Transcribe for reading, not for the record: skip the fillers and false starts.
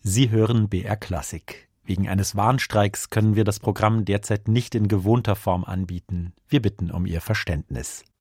Sie hören BR Klassik. Wegen eines Warnstreiks können wir das Programm derzeit nicht in gewohnter Form anbieten. Wir bitten um Ihr Verständnis.